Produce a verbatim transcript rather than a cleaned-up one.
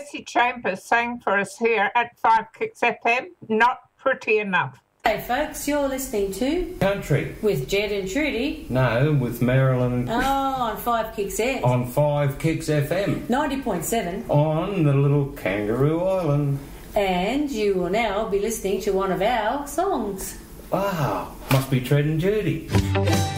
Tracy Chambers sang for us here at Five Kicks F M. Not pretty enough. Hey folks, you're listening to Country with Jed and Trudy. No, with Marilyn and Oh, on Five Kicks F. on Five Kicks F M ninety point seven. on the little Kangaroo Island. And you will now be listening to one of our songs. Wow, must be Tread and Judy.